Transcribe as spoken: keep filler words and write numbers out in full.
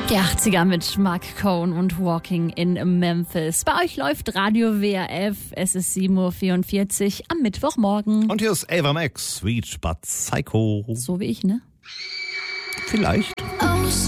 Die achtziger mit Mark Cohn und Walking in Memphis. Bei euch läuft Radio W R F. Es ist sieben Uhr vierundvierzig am Mittwochmorgen. Und hier ist Ava Max, Sweet but Psycho. So wie ich, ne? Vielleicht.